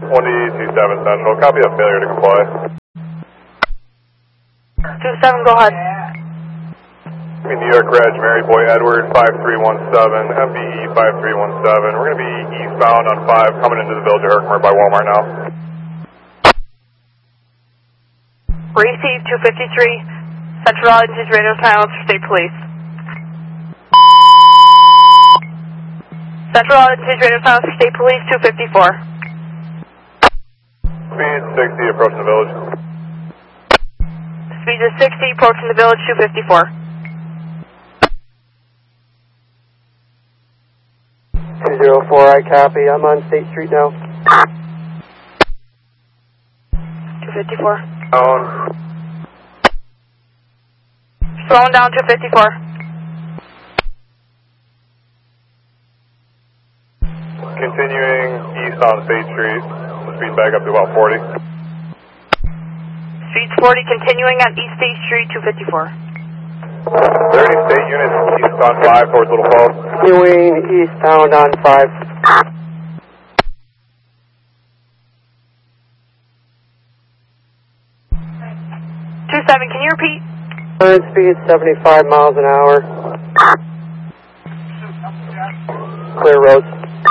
127 Central, copy of failure to comply. 27, go ahead. New York Reg, Mary Boy Edward, 5317, MBE 5317. We're going to be eastbound on 5, coming into the village of Herkimer by Walmart now. Receive 253, Central Agencies radio silence for State Police. Central Agencies radio silence for State Police, 254. Speed 60, approaching the village. Speed is 60, approaching the village, 254. 204, I copy. I'm on State Street now. 254. Down. Slowing down, 254. Continuing east on State Street. Speed back up to about 40. Speed's 40, continuing on East State Street, 254. 30 state units east on 5 towards Little Falls. Continuing eastbound on 5. 27, can you repeat? Current speed 75 miles an hour. Clear roads.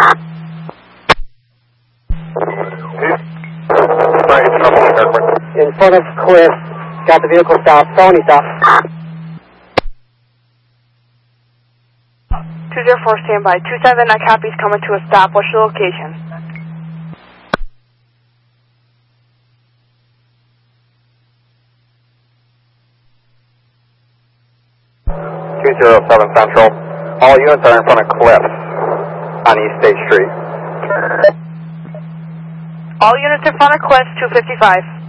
In front of Cliff. Got the vehicle stopped. Felony stop. 204, standby. 27, I copy, is coming to a stop. What's your location? .207 Central. All units are in front of Cliffs on East State Street. All units in front of Cliffs, 255.